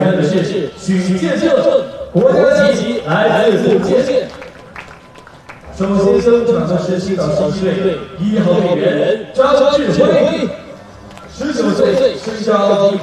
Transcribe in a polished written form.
的是许建胜，国家级来自福建。首先登场的是青岛少先队1号队员张志辉，19岁，身高